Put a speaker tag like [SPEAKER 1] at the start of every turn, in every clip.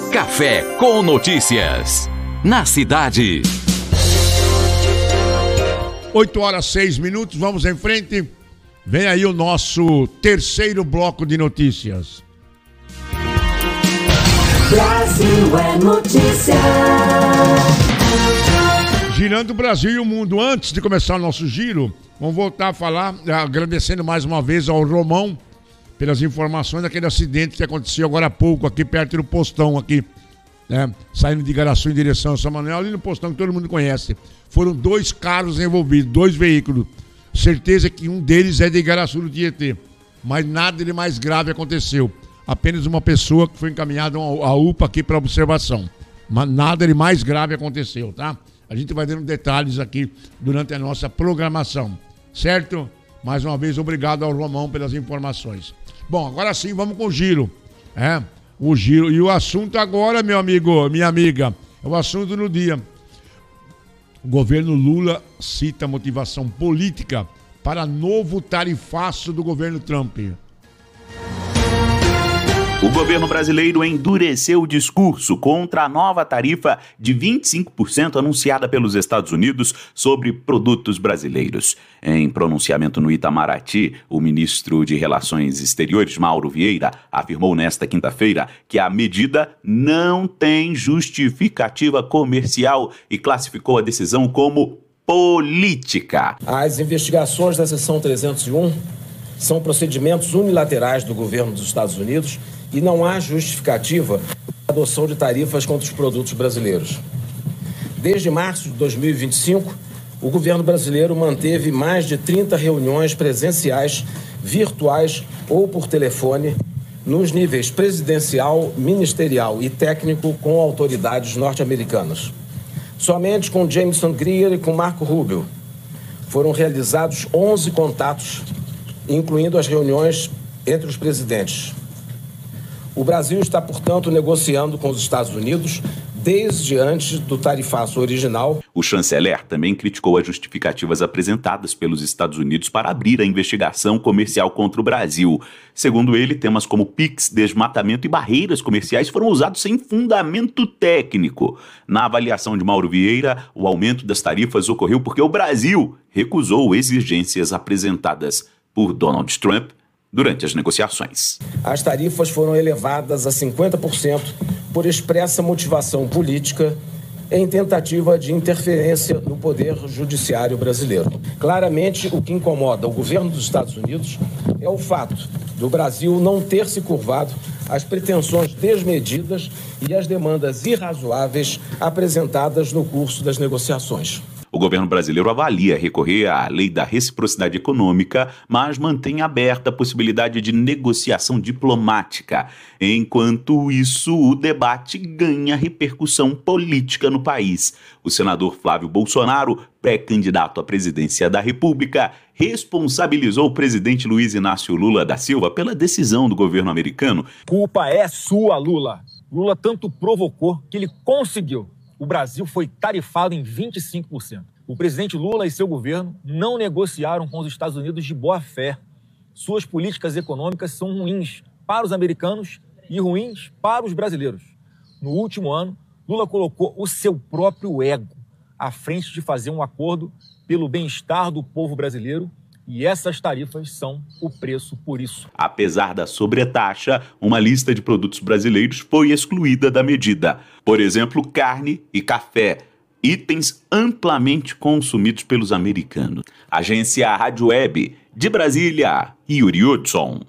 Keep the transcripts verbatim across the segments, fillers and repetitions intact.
[SPEAKER 1] Café com Notícias. Na cidade.
[SPEAKER 2] oito horas e seis minutos, vamos em frente. Vem aí o nosso terceiro bloco de notícias.
[SPEAKER 3] Brasil é notícia.
[SPEAKER 2] Girando o Brasil e o mundo. Antes de começar o nosso giro, vamos voltar a falar, agradecendo mais uma vez ao Romão pelas informações daquele acidente que aconteceu agora há pouco, aqui perto do postão, aqui, né, saindo de Igaraçu em direção a São Manuel, ali no postão que todo mundo conhece. Foram dois carros envolvidos, dois veículos. Certeza que um deles é de Igaraçu do Tietê, mas nada de mais grave aconteceu. Apenas uma pessoa que foi encaminhada à U P A aqui para observação. Mas nada de mais grave aconteceu, tá? A gente vai dando detalhes aqui durante a nossa programação, certo? Mais uma vez, obrigado ao Romão pelas informações. Bom, agora sim, vamos com o giro. É, o giro. E o assunto agora, meu amigo, minha amiga, é o assunto do dia. O governo Lula cita motivação política para novo tarifaço do governo Trump.
[SPEAKER 4] O governo brasileiro endureceu o discurso contra a nova tarifa de vinte e cinco por cento anunciada pelos Estados Unidos sobre produtos brasileiros. Em pronunciamento no Itamaraty, o ministro de Relações Exteriores, Mauro Vieira, afirmou nesta quinta-feira que a medida não tem justificativa comercial e classificou a decisão como política.
[SPEAKER 5] As investigações da seção trezentos e um são procedimentos unilaterais do governo dos Estados Unidos e não há justificativa para a adoção de tarifas contra os produtos brasileiros. Desde março de dois mil e vinte e cinco, o governo brasileiro manteve mais de trinta reuniões presenciais, virtuais ou por telefone, nos níveis presidencial, ministerial e técnico com autoridades norte-americanas. Somente com Jameson Greer e com Marco Rubio foram realizados onze contatos, incluindo as reuniões entre os presidentes. O Brasil está, portanto, negociando com os Estados Unidos desde antes do tarifaço original.
[SPEAKER 4] O chanceler também criticou as justificativas apresentadas pelos Estados Unidos para abrir a investigação comercial contra o Brasil. Segundo ele, temas como Pix, desmatamento e barreiras comerciais foram usados sem fundamento técnico. Na avaliação de Mauro Vieira, o aumento das tarifas ocorreu porque o Brasil recusou exigências apresentadas por Donald Trump durante as negociações.
[SPEAKER 5] As tarifas foram elevadas a cinquenta por cento por expressa motivação política em tentativa de interferência no poder judiciário brasileiro. Claramente, o que incomoda o governo dos Estados Unidos é o fato do Brasil não ter se curvado às pretensões desmedidas e às demandas irrazoáveis apresentadas no curso das negociações.
[SPEAKER 4] O governo brasileiro avalia recorrer à lei da reciprocidade econômica, mas mantém aberta a possibilidade de negociação diplomática. Enquanto isso, o debate ganha repercussão política no país. O senador Flávio Bolsonaro, pré-candidato à presidência da República, responsabilizou o presidente Luiz Inácio Lula da Silva pela decisão do governo americano.
[SPEAKER 6] Culpa é sua, Lula. Lula tanto provocou que ele conseguiu. O Brasil foi tarifado em vinte e cinco por cento. O presidente Lula e seu governo não negociaram com os Estados Unidos de boa fé. Suas políticas econômicas são ruins para os americanos e ruins para os brasileiros. No último ano, Lula colocou o seu próprio ego à frente de fazer um acordo pelo bem-estar do povo brasileiro. E essas tarifas são o preço por isso.
[SPEAKER 4] Apesar da sobretaxa, uma lista de produtos brasileiros foi excluída da medida. Por exemplo, carne e café, itens amplamente consumidos pelos americanos. Agência Rádio Web, de Brasília, Yuri Hudson.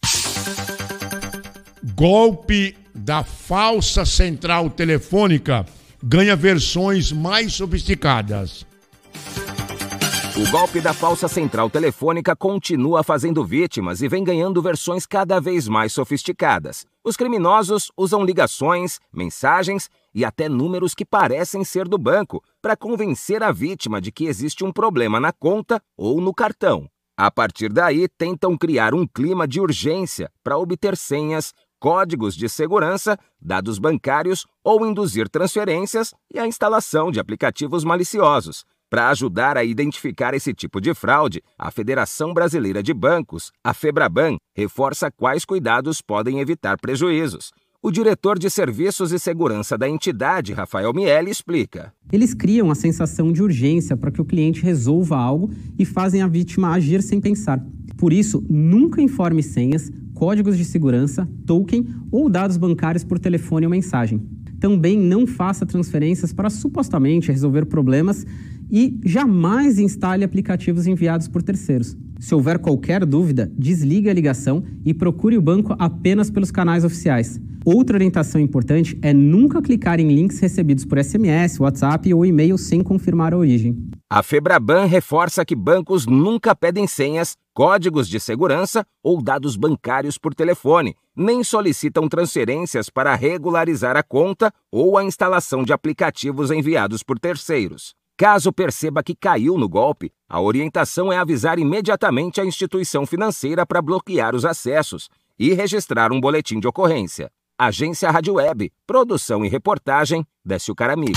[SPEAKER 2] Golpe da falsa central telefônica ganha versões mais sofisticadas.
[SPEAKER 7] O golpe da falsa central telefônica continua fazendo vítimas e vem ganhando versões cada vez mais sofisticadas. Os criminosos usam ligações, mensagens e até números que parecem ser do banco para convencer a vítima de que existe um problema na conta ou no cartão. A partir daí, tentam criar um clima de urgência para obter senhas, códigos de segurança, dados bancários ou induzir transferências e a instalação de aplicativos maliciosos. Para ajudar a identificar esse tipo de fraude, a Federação Brasileira de Bancos, a FEBRABAN, reforça quais cuidados podem evitar prejuízos. O diretor de Serviços e Segurança da entidade, Rafael Miele, explica.
[SPEAKER 8] Eles criam a sensação de urgência para que o cliente resolva algo e fazem a vítima agir sem pensar. Por isso, nunca informe senhas, códigos de segurança, token ou dados bancários por telefone ou mensagem. Também não faça transferências para supostamente resolver problemas e jamais instale aplicativos enviados por terceiros. Se houver qualquer dúvida, desligue a ligação e procure o banco apenas pelos canais oficiais. Outra orientação importante é nunca clicar em links recebidos por S M S, WhatsApp ou e-mail sem confirmar a origem.
[SPEAKER 7] A Febraban reforça que bancos nunca pedem senhas, códigos de segurança ou dados bancários por telefone, nem solicitam transferências para regularizar a conta ou a instalação de aplicativos enviados por terceiros. Caso perceba que caiu no golpe, a orientação é avisar imediatamente a instituição financeira para bloquear os acessos e registrar um boletim de ocorrência. Agência Rádio Web, produção e reportagem, Décio Caramig.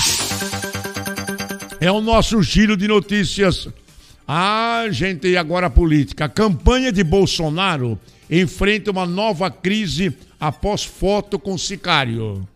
[SPEAKER 2] É o nosso giro de notícias. Ah, gente, e agora a política. A campanha de Bolsonaro enfrenta uma nova crise após foto com sicário.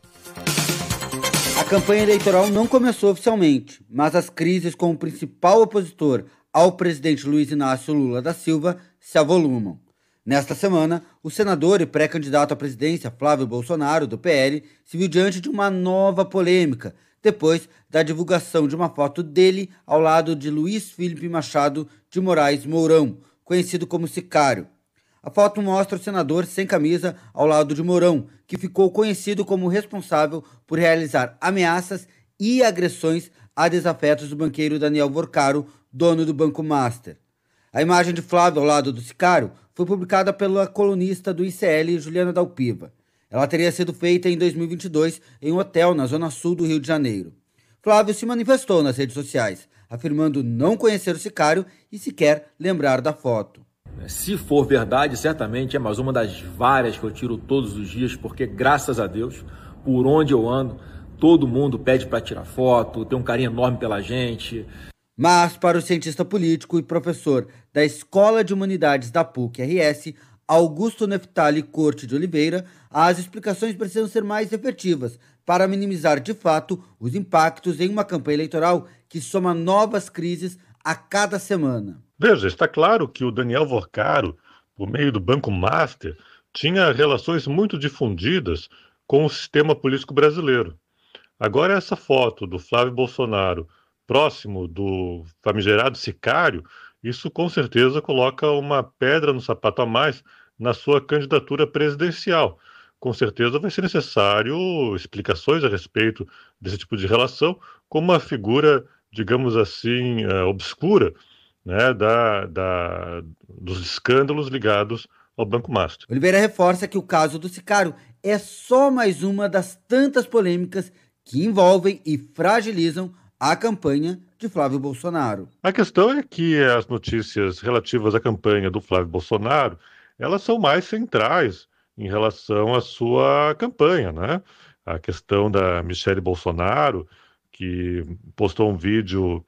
[SPEAKER 9] A campanha eleitoral não começou oficialmente, mas as crises com o principal opositor ao presidente Luiz Inácio Lula da Silva se avolumam. Nesta semana, o senador e pré-candidato à presidência Flávio Bolsonaro, do P L, se viu diante de uma nova polêmica, depois da divulgação de uma foto dele ao lado de Luiz Felipe Machado de Moraes Mourão, conhecido como Sicário. A foto mostra o senador sem camisa ao lado de Mourão, que ficou conhecido como responsável por realizar ameaças e agressões a desafetos do banqueiro Daniel Vorcaro, dono do Banco Master. A imagem de Flávio ao lado do Sicário foi publicada pela colunista do I C L, Juliana Dalpiva. Ela teria sido feita em dois mil e vinte e dois em um hotel na zona sul do Rio de Janeiro. Flávio se manifestou nas redes sociais, afirmando não conhecer o Sicário e sequer lembrar da foto.
[SPEAKER 6] Se for verdade, certamente é mais uma das várias que eu tiro todos os dias, porque graças a Deus, por onde eu ando, todo mundo pede para tirar foto, tem um carinho enorme pela gente.
[SPEAKER 9] Mas, para o cientista político e professor da Escola de Humanidades da P U C-R S, Augusto Neftali Corte de Oliveira, as explicações precisam ser mais efetivas para minimizar, de fato, os impactos em uma campanha eleitoral que soma novas crises a cada semana.
[SPEAKER 10] Veja, está claro que o Daniel Vorcaro, por meio do Banco Master, tinha relações muito difundidas com o sistema político brasileiro. Agora, essa foto do Flávio Bolsonaro próximo do famigerado Sicário, isso com certeza coloca uma pedra no sapato a mais na sua candidatura presidencial. Com certeza vai ser necessário explicações a respeito desse tipo de relação, como uma figura, digamos assim, uh, obscura, né, da, da, dos escândalos ligados ao Banco Master.
[SPEAKER 9] Oliveira reforça que o caso do Sicário é só mais uma das tantas polêmicas que envolvem e fragilizam a campanha de Flávio Bolsonaro.
[SPEAKER 10] A questão é que as notícias relativas à campanha do Flávio Bolsonaro, elas são mais centrais em relação à sua campanha, né? A questão da Michelle Bolsonaro, que postou um vídeo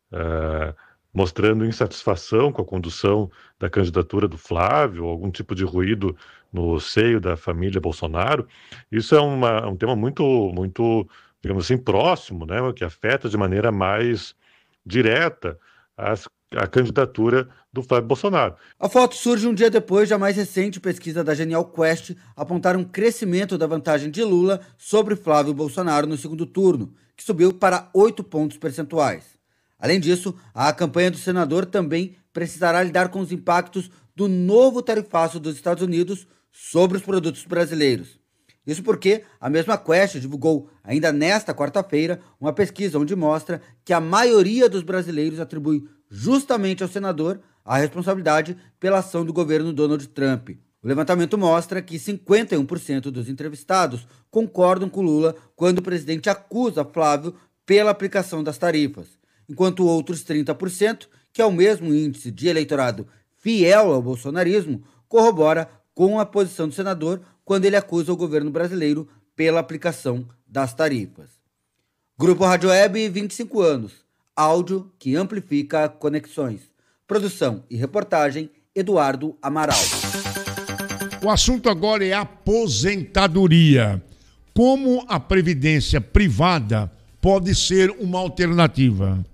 [SPEAKER 10] uh, mostrando insatisfação com a condução da candidatura do Flávio, algum tipo de ruído no seio da família Bolsonaro. Isso é uma, um tema muito, muito, digamos assim, próximo, né, que afeta de maneira mais direta as, a candidatura do Flávio Bolsonaro.
[SPEAKER 9] A foto surge um dia depois de a mais recente pesquisa da Genial Quest apontar um crescimento da vantagem de Lula sobre Flávio Bolsonaro no segundo turno, que subiu para oito pontos percentuais. Além disso, a campanha do senador também precisará lidar com os impactos do novo tarifaço dos Estados Unidos sobre os produtos brasileiros. Isso porque a mesma Quest divulgou, ainda nesta quarta-feira, uma pesquisa onde mostra que a maioria dos brasileiros atribui justamente ao senador a responsabilidade pela ação do governo Donald Trump. O levantamento mostra que cinquenta e um por cento dos entrevistados concordam com Lula quando o presidente acusa Flávio pela aplicação das tarifas, enquanto outros trinta por cento, que é o mesmo índice de eleitorado fiel ao bolsonarismo, corrobora com a posição do senador quando ele acusa o governo brasileiro pela aplicação das tarifas. Grupo Rádio Web, vinte e cinco anos. Áudio que amplifica conexões. Produção e reportagem, Eduardo Amaral.
[SPEAKER 2] O assunto agora é aposentadoria. Como a previdência privada pode ser uma alternativa?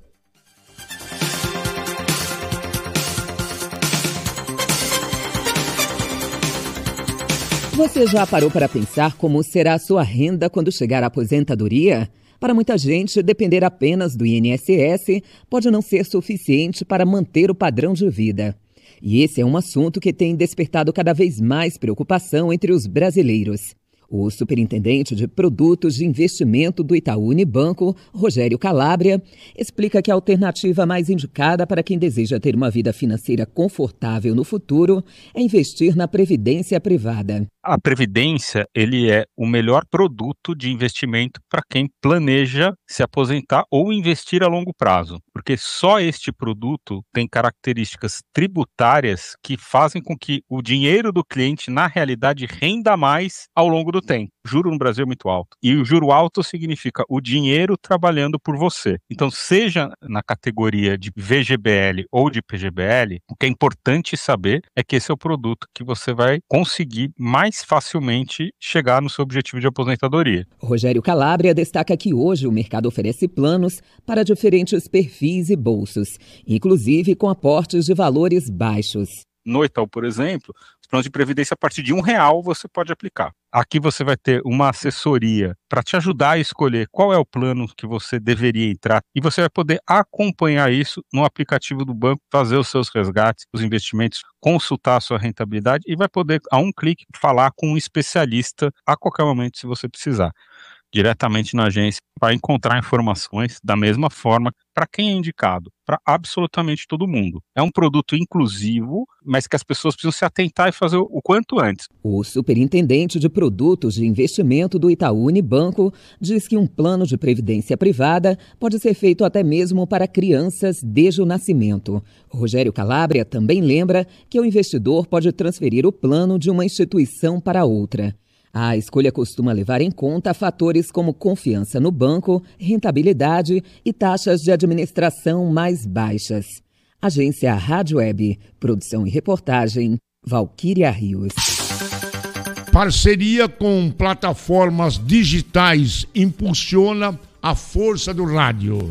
[SPEAKER 11] Você já parou para pensar como será a sua renda quando chegar à aposentadoria? Para muita gente, depender apenas do I N S S pode não ser suficiente para manter o padrão de vida. E esse é um assunto que tem despertado cada vez mais preocupação entre os brasileiros. O superintendente de produtos de investimento do Itaú Unibanco, Rogério Calabria, explica que a alternativa mais indicada para quem deseja ter uma vida financeira confortável no futuro é investir na previdência privada.
[SPEAKER 12] A previdência, ele é o melhor produto de investimento para quem planeja se aposentar ou investir a longo prazo, porque só este produto tem características tributárias que fazem com que o dinheiro do cliente, na realidade, renda mais ao longo do tempo. O juro no Brasil é muito alto. E o juro alto significa o dinheiro trabalhando por você. Então, seja na categoria de V G B L ou de P G B L, o que é importante saber é que esse é o produto que você vai conseguir mais facilmente chegar no seu objetivo de aposentadoria.
[SPEAKER 11] Rogério Calabria destaca que hoje o mercado oferece planos para diferentes perfis e bolsos, inclusive com aportes de valores baixos.
[SPEAKER 12] No Itaú, por exemplo, os planos de previdência a partir de um real você pode aplicar. Aqui você vai ter uma assessoria para te ajudar a escolher qual é o plano que você deveria entrar e você vai poder acompanhar isso no aplicativo do banco, fazer os seus resgates, os investimentos, consultar a sua rentabilidade e vai poder, a um clique, falar com um especialista a qualquer momento se você precisar. Diretamente na agência para encontrar informações da mesma forma para quem é indicado, para absolutamente todo mundo. É um produto inclusivo, mas que as pessoas precisam se atentar e fazer o quanto antes.
[SPEAKER 11] O superintendente de produtos de investimento do Itaú Unibanco diz que um plano de previdência privada pode ser feito até mesmo para crianças desde o nascimento. Rogério Calabria também lembra que o investidor pode transferir o plano de uma instituição para outra. A escolha costuma levar em conta fatores como confiança no banco, rentabilidade e taxas de administração mais baixas. Agência Rádio Web, produção e reportagem, Valquíria Rios.
[SPEAKER 2] Parceria com plataformas digitais impulsiona a força do rádio.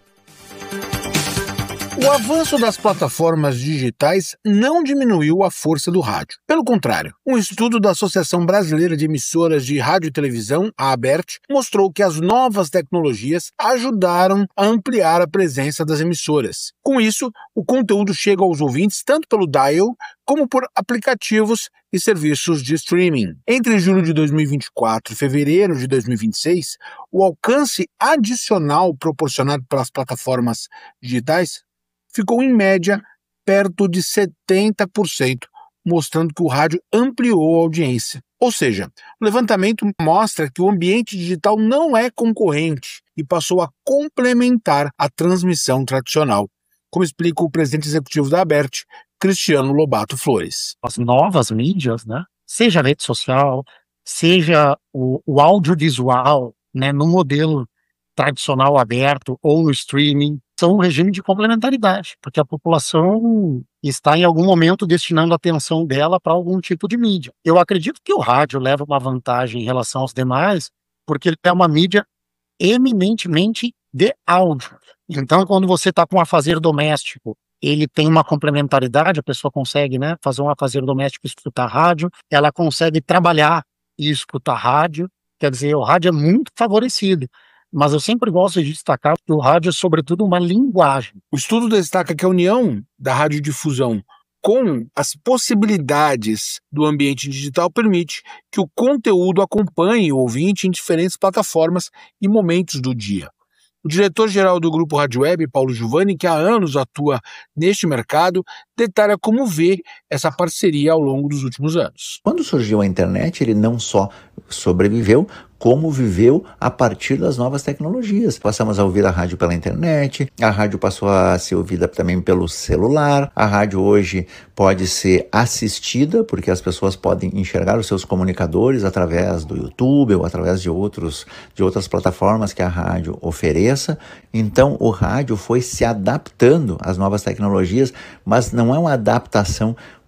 [SPEAKER 13] O avanço das plataformas digitais não diminuiu a força do rádio. Pelo contrário, um estudo da Associação Brasileira de Emissoras de Rádio e Televisão, a ABERT, mostrou que as novas tecnologias ajudaram a ampliar a presença das emissoras. Com isso, o conteúdo chega aos ouvintes tanto pelo dial como por aplicativos e serviços de streaming. Entre julho de dois mil e vinte e quatro e fevereiro de dois mil e vinte e seis, o alcance adicional proporcionado pelas plataformas digitais ficou, em média, perto de setenta por cento, mostrando que o rádio ampliou a audiência. Ou seja, o levantamento mostra que o ambiente digital não é concorrente e passou a complementar a transmissão tradicional, como explica o presidente executivo da ABERT, Cristiano Lobato Flores.
[SPEAKER 14] As novas mídias, né, seja a rede social, seja o, o audiovisual, né, no modelo tradicional aberto ou no streaming, são um regime de complementaridade, porque a população está em algum momento destinando a atenção dela para algum tipo de mídia. Eu acredito que o rádio leva uma vantagem em relação aos demais, porque ele é uma mídia eminentemente de áudio. Então, quando você está com um afazer doméstico, ele tem uma complementaridade, a pessoa consegue, né, fazer um afazer doméstico e escutar rádio, ela consegue trabalhar e escutar rádio, quer dizer, o rádio é muito favorecido. Mas eu sempre gosto de destacar que o rádio é, sobretudo, uma linguagem.
[SPEAKER 13] O estudo destaca que a união da radiodifusão com as possibilidades do ambiente digital permite que o conteúdo acompanhe o ouvinte em diferentes plataformas e momentos do dia. O diretor-geral do Grupo Rádio Web, Paulo Giovanni, que há anos atua neste mercado, detalha como vê essa parceria ao longo dos últimos anos.
[SPEAKER 15] Quando surgiu a internet, ele não só sobreviveu, como viveu a partir das novas tecnologias. Passamos a ouvir a rádio pela internet, a rádio passou a ser ouvida também pelo celular, a rádio hoje pode ser assistida, porque as pessoas podem enxergar os seus comunicadores através do YouTube ou através de, outros, de outras plataformas que a rádio ofereça. Então o rádio foi se adaptando às novas tecnologias, mas não é uma adaptação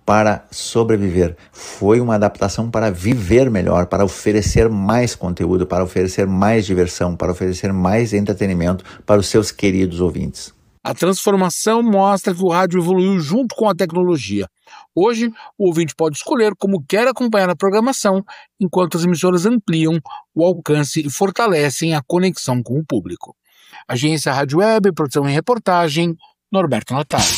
[SPEAKER 15] para sobreviver, foi uma adaptação para viver melhor, para oferecer mais conteúdo, para oferecer mais diversão, para oferecer mais entretenimento para os seus queridos ouvintes.
[SPEAKER 13] A transformação mostra que o rádio evoluiu junto com a tecnologia. Hoje, o ouvinte pode escolher como quer acompanhar a programação, enquanto as emissoras ampliam o alcance e fortalecem a conexão com o público. Agência Rádio Web, produção e reportagem, Norberto Natário.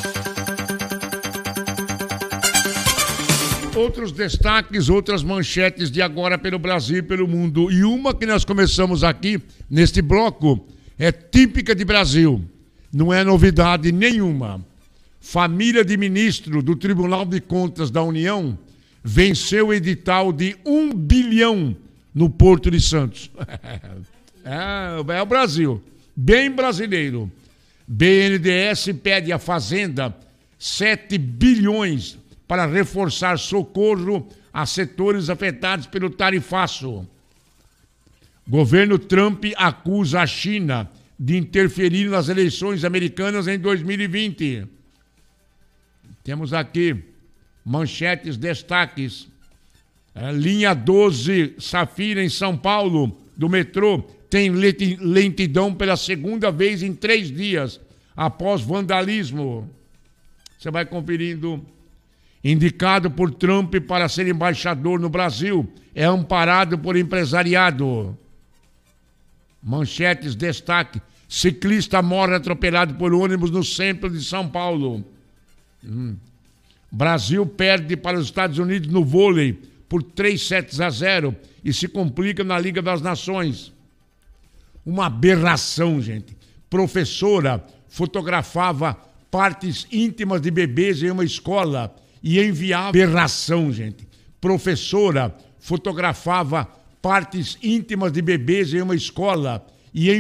[SPEAKER 2] Outros destaques, outras manchetes de agora pelo Brasil e pelo mundo. E uma que nós começamos aqui, neste bloco, é típica de Brasil. Não é novidade nenhuma. Família de ministro do Tribunal de Contas da União venceu o edital de um bilhão no Porto de Santos. é, é o Brasil. Bem brasileiro. B N D E S pede à Fazenda sete bilhões para reforçar socorro a setores afetados pelo tarifaço. Governo Trump acusa a China de interferir nas eleições americanas em dois mil e vinte. Temos aqui manchetes, destaques. É, linha doze, Safira, em São Paulo, do metrô, tem lentidão pela segunda vez em três dias, após vandalismo. Você vai conferindo. Indicado por Trump para ser embaixador no Brasil, é amparado por empresariado. Manchetes, destaque. Ciclista morre atropelado por ônibus no centro de São Paulo. Hum. Brasil perde para os Estados Unidos no vôlei por três sets a zero e se complica na Liga das Nações. Uma aberração, gente. Professora fotografava partes íntimas de bebês em uma escola e enviava... Aberração, gente. Professora fotografava partes íntimas de bebês em uma escola e